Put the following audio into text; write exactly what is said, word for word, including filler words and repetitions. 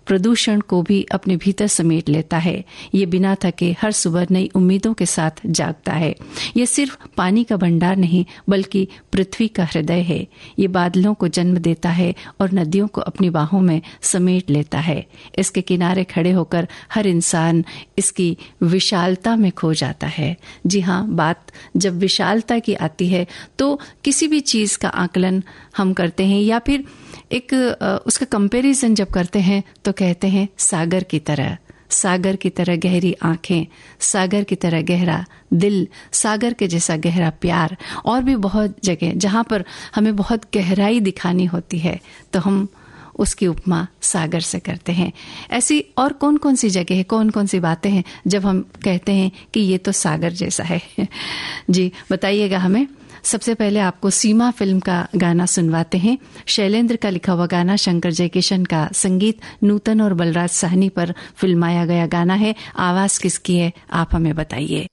प्रदूषण को भी अपने भीतर समेट लेता है। ये बिना थके हर सुबह नई उम्मीदों के साथ जागता है। ये सिर्फ पानी का भंडार नहीं बल्कि पृथ्वी का हृदय है। ये बादलों को जन्म देता है और नदियों को अपनी बाहों में समेट लेता है। इसके किनारे खड़े होकर हर इंसान इसकी विशालता में खो जाता है। जी हाँ, बात जब विशालता की आती है तो किसी भी चीज का आकलन हम करते हैं या फिर एक उसका कंपैरिजन जब करते हैं तो कहते हैं सागर की तरह, सागर की तरह गहरी आंखें, सागर की तरह गहरा दिल, सागर के जैसा गहरा प्यार, और भी बहुत जगह जहां पर हमें बहुत गहराई दिखानी होती है तो हम उसकी उपमा सागर से करते हैं। ऐसी और कौन कौन सी जगह है, कौन कौन सी बातें हैं जब हम कहते हैं कि ये तो सागर जैसा है। जी बताइएगा हमें। सबसे पहले आपको सीमा फिल्म का गाना सुनवाते हैं। शैलेंद्र का लिखा हुआ गाना, शंकर जयकिशन का संगीत, नूतन और बलराज साहनी पर फिल्माया गया गाना है। आवाज किसकी है आप हमें बताइए।